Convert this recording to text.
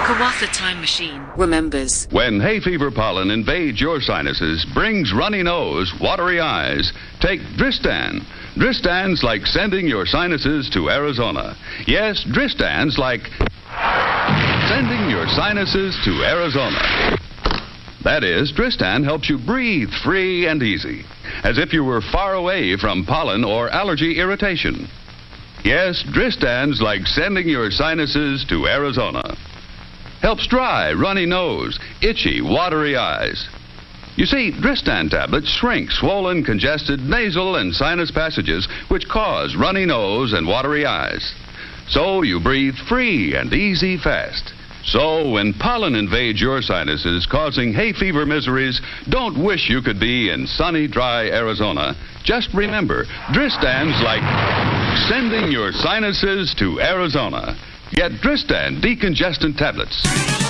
Kawatha Time Machine remembers. When hay fever pollen invades your sinuses, brings runny nose, watery eyes, take Dristan. Dristan's like sending your sinuses to Arizona. Yes, Dristan's like sending your sinuses to Arizona. That is, Dristan helps you breathe free and easy, as if you were far away from pollen or allergy irritation. Yes, Dristan's like sending your sinuses to Arizona. Helps dry, runny nose, itchy, watery eyes. You see, Dristan tablets shrink swollen, congested nasal and sinus passages which cause runny nose and watery eyes. So you breathe free and easy fast. So when pollen invades your sinuses causing hay fever miseries, don't wish you could be in sunny, dry Arizona. Just remember, Dristan's like sending your sinuses to Arizona. Get Dristan decongestant tablets.